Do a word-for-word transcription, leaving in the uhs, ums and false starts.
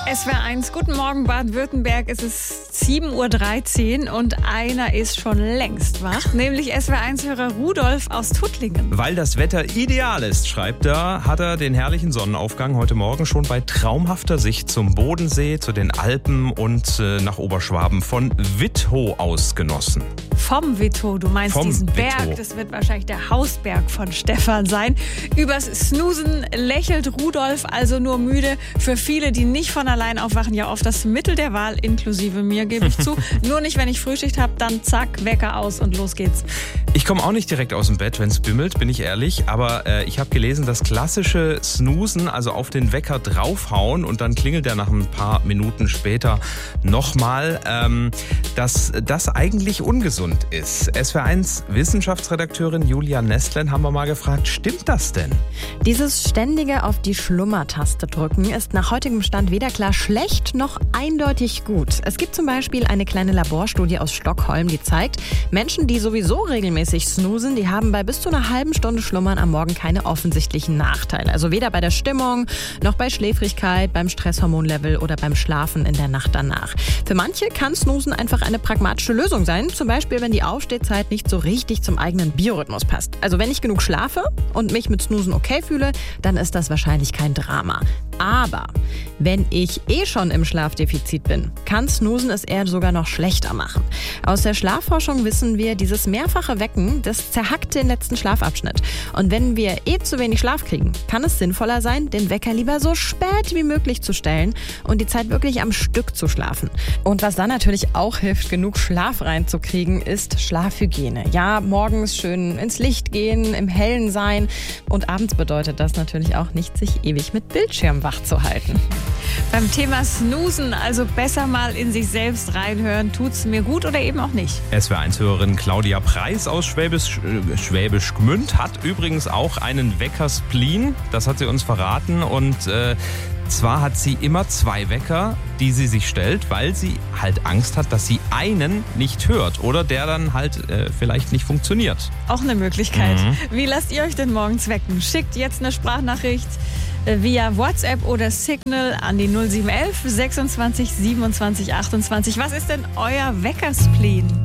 S W R eins, guten Morgen Baden-Württemberg. Es ist sieben Uhr dreizehn und einer ist schon längst wach, nämlich S W R eins-Hörer Rudolf aus Tuttlingen. Weil das Wetter ideal ist, schreibt er, hat er den herrlichen Sonnenaufgang heute Morgen schon bei traumhafter Sicht zum Bodensee, zu den Alpen und äh, nach Oberschwaben von Wittow aus genossen. Vom Wittow, du meinst Vom diesen Wittow. Berg, das wird wahrscheinlich der Hausberg von Stefan sein. Übers Snoosen lächelt Rudolf also nur müde. Für viele, die nicht von allein aufwachen, ja oft das Mittel der Wahl, inklusive mir, gebe ich zu. Nur nicht, wenn ich Frühschicht habe, dann zack, Wecker aus und los geht's. Ich komme auch nicht direkt aus dem Bett, wenn es bimmelt, bin ich ehrlich. Aber äh, ich habe gelesen, das klassische Snoosen, also auf den Wecker draufhauen und dann klingelt er nach ein paar Minuten später nochmal, ähm, dass das eigentlich ungesund ist. S W R eins Wissenschaftsredakteurin Julia Nestlen haben wir mal gefragt, stimmt das denn? Dieses ständige auf die Schlummertaste drücken ist nach heutigem Stand weder klar schlecht noch eindeutig gut. Es gibt zum Beispiel eine kleine Laborstudie aus Stockholm, die zeigt, Menschen, die sowieso regelmäßig snoosen, die haben bei bis zu einer halben Stunde Schlummern am Morgen keine offensichtlichen Nachteile. Also weder bei der Stimmung, noch bei Schläfrigkeit, beim Stresshormonlevel oder beim Schlafen in der Nacht danach. Für manche kann Snoosen einfach eine pragmatische Lösung sein, zum Beispiel wenn die Aufstehzeit nicht so richtig zum eigenen Biorhythmus passt. Also wenn ich genug schlafe und mich mit Snoosen okay fühle, dann ist das wahrscheinlich kein Drama. Aber wenn ich eh schon im Schlafdefizit bin, kann Snoosen es eher sogar noch schlechter machen. Aus der Schlafforschung wissen wir, dieses mehrfache Wecken, das zerhackt den letzten Schlafabschnitt. Und wenn wir eh zu wenig Schlaf kriegen, kann es sinnvoller sein, den Wecker lieber so spät wie möglich zu stellen und die Zeit wirklich am Stück zu schlafen. Und was dann natürlich auch hilft, genug Schlaf reinzukriegen, ist Schlafhygiene. Ja, morgens schön ins Licht gehen, im Hellen sein und abends bedeutet das natürlich auch nicht, sich ewig mit Bildschirm wach zu halten. Beim Thema Snoosen, also besser mal in sich selbst reinhören, tut's mir gut oder eben auch nicht. S W R eins-Hörerin Claudia Preis aus Schwäbisch, äh, Schwäbisch Gmünd hat übrigens auch einen Wecker-Spleen, das hat sie uns verraten und äh, zwar hat sie immer zwei Wecker, die sie sich stellt, weil sie halt Angst hat, dass sie einen nicht hört oder der dann halt äh, vielleicht nicht funktioniert. Auch eine Möglichkeit. Mhm. Wie lasst ihr euch denn morgens wecken? Schickt jetzt eine Sprachnachricht äh, via WhatsApp oder Signal an die null sieben eins eins sechsundzwanzig siebenundzwanzig achtundzwanzig. Was ist denn euer Wecker-Spleen?